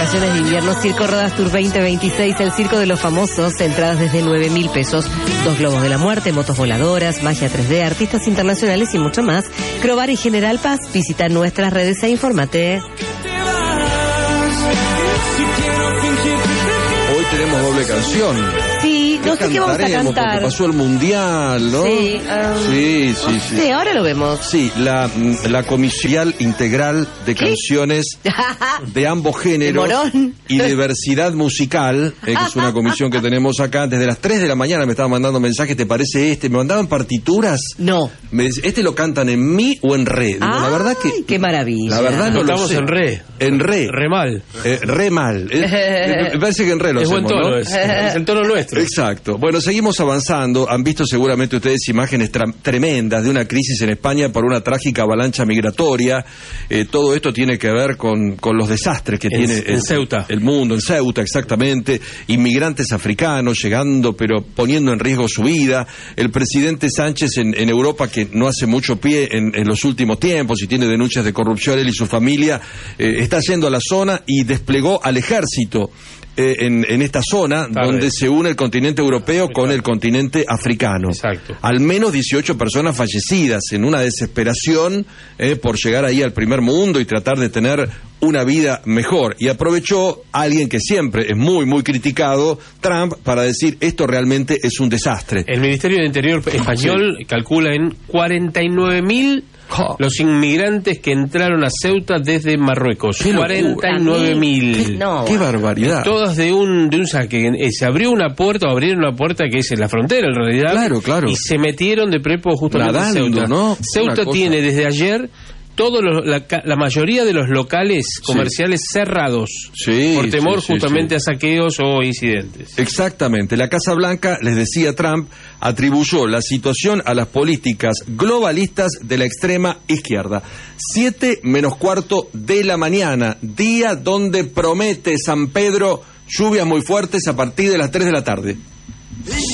vacaciones de invierno, Circo Rodas Tour 2026, el Circo de los Famosos, entradas desde 9.000 pesos, 2 globos de la muerte, motos voladoras, magia 3D, artistas internacionales y mucho más. Crobar y General Paz, visita nuestras redes e infórmate. Hoy tenemos doble canción. Sí, no sé qué vamos a cantar. Porque pasó el Mundial, ¿no? Sí, sí. Ahora lo vemos. Sí, la Comisión Integral de Canciones de ambos géneros y diversidad musical, que es una comisión que tenemos acá. Desde las 3 de la mañana me estaban mandando mensajes, ¿te parece este? Me mandaban partituras. No. Me dice, ¿este lo cantan en mi o en re? Digo, la verdad que... ¡Qué maravilla! La verdad no lo sé. Estamos en re. En re. Re mal. Re mal. Me parece que en re lo hacemos, buen tono, ¿no? es el tono nuestro. Exacto. Bueno, seguimos avanzando. Han visto seguramente ustedes imágenes tremendas de una crisis en España por una trágica avalancha migratoria. Todo esto tiene que ver con los desastres que tiene en Ceuta. El mundo, en Ceuta, exactamente. Inmigrantes africanos llegando, pero poniendo en riesgo su vida. El presidente Sánchez en Europa, que no hace mucho pie en los últimos tiempos y tiene denuncias de corrupción, él y su familia, está yendo a la zona y desplegó al ejército en esta zona donde se une el continente europeo con el continente africano. Exacto. Al menos 18 personas fallecidas en una desesperación por llegar ahí al primer mundo y tratar de tener una vida mejor. Y aprovechó alguien que siempre es muy, muy criticado, Trump, para decir esto realmente es un desastre. El Ministerio de Interior español calcula en 49.000 los inmigrantes que entraron a Ceuta desde Marruecos. 49.000. No, ¡qué barbaridad! Todas de un saque. Se abrió una puerta, o abrieron una puerta que es en la frontera, en realidad. Claro. Y se metieron de prepo justamente nadando, en Ceuta. ¿no? Ceuta tiene desde ayer la mayoría de los locales comerciales cerrados por temor justamente a saqueos o incidentes. Exactamente. La Casa Blanca, les decía Trump, atribuyó la situación a las políticas globalistas de la extrema izquierda. 7:15 de la mañana, día donde promete San Pedro lluvias muy fuertes a partir de las 3 de la tarde.